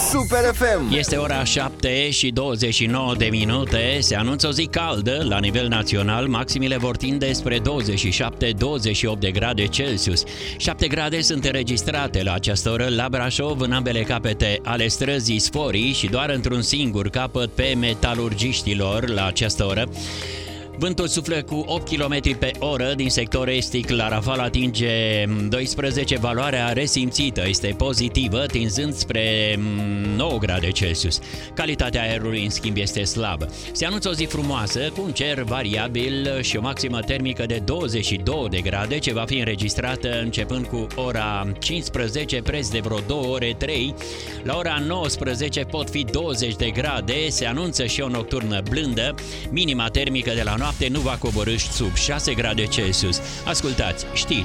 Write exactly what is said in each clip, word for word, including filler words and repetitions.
Super F M. Este ora șapte și douăzeci și nouă de minute. Se anunță o zi caldă la nivel național. Maximile vor tinde spre douăzeci și șapte douăzeci și opt de grade Celsius. șapte grade sunt înregistrate la această oră la Brașov, în ambele capete ale străzii Sforii și doar într-un singur capăt pe Metalurgiștilor la această oră. Vântul suflă cu opt kilometri pe oră din sector estic. La Rafal atinge doisprezece, valoarea resimțită este pozitivă, tinzând spre nouă grade Celsius. Calitatea aerului, în schimb, este slabă. Se anunță o zi frumoasă, cu un cer variabil și o maximă termică de douăzeci și două de grade, ce va fi înregistrată începând cu ora cincisprezece, preț de vreo două ore trei. La ora nouăsprezece pot fi douăzeci de grade, se anunță și o nocturnă blândă, minima termică de la noapte nu va coborî sub șase grade Celsius. Ascultați știri.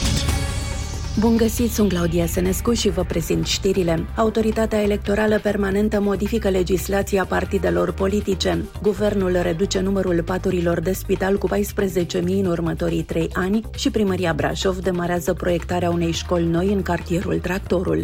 Bun găsit, sunt Claudia Senescu și vă prezint știrile. Autoritatea electorală permanentă modifică legislația partidelor politice. Guvernul reduce numărul paturilor de spital cu paisprezece mii în următorii trei ani și Primăria Brașov demarează proiectarea unei școli noi în cartierul Tractorul.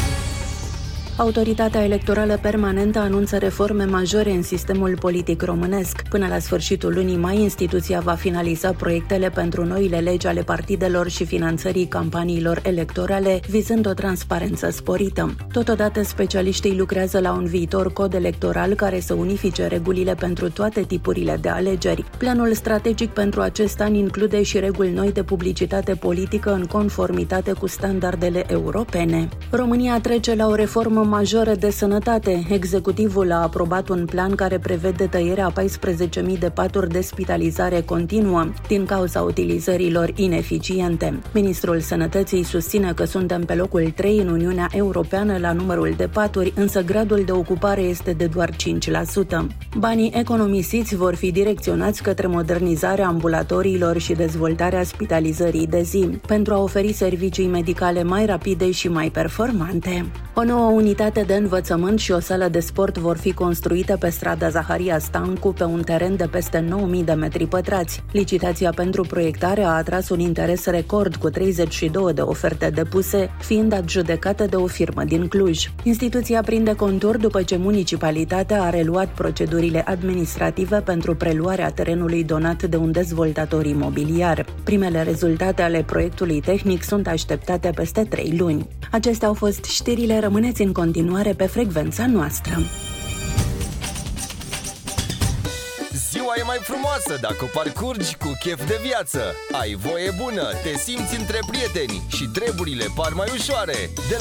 Autoritatea electorală permanentă anunță reforme majore în sistemul politic românesc. Până la sfârșitul lunii mai, instituția va finaliza proiectele pentru noile legi ale partidelor și finanțării campaniilor electorale, vizând o transparență sporită. Totodată, specialiștii lucrează la un viitor cod electoral care să unifice regulile pentru toate tipurile de alegeri. Planul strategic pentru acest an include și reguli noi de publicitate politică în conformitate cu standardele europene. România trece la o reformă majoră de sănătate. Executivul a aprobat un plan care prevede tăierea a paisprezece mii de paturi de spitalizare continuă din cauza utilizărilor ineficiente. Ministrul Sănătății susține că suntem pe locul trei în Uniunea Europeană la numărul de paturi, însă gradul de ocupare este de doar cinci la sută. Banii economisiți vor fi direcționați către modernizarea ambulatoriilor și dezvoltarea spitalizării de zi, pentru a oferi servicii medicale mai rapide și mai performante. O nouă unitate de învățământ și o sală de sport vor fi construite pe strada Zaharia Stancu, pe un teren de peste nouă mii de metri pătrați. Licitația pentru proiectare a atras un interes record, cu treizeci și două de oferte depuse, fiind adjudecată de o firmă din Cluj. Instituția prinde contur după ce municipalitatea a reluat procedurile administrative pentru preluarea terenului donat de un dezvoltator imobiliar. Primele rezultate ale proiectului tehnic sunt așteptate peste trei luni. Acestea au fost știrile, rămâneți în continuare pe frecvența noastră. Ziua e mai frumoasă dacă o parcurgi cu chef de viață. Ai voie bună, te simți între prieteni și treburile par mai ușoare. De